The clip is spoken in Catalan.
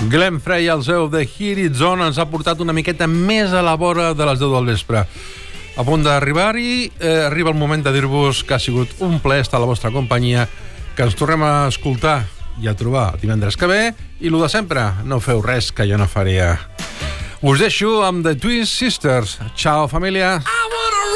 Glenn Frey, el seu de Here It's On, ens ha portat una miqueta més a la vora de les 10 del vespre. A punt d'arribar-hi, arriba el moment de dir-vos que ha sigut un plaer estar a la vostra companyia, que ens tornem a escoltar i a trobar divendres que ve, i lo de sempre, no feu res que jo no faria. Us deixo amb The Twin Sisters. Ciao, família!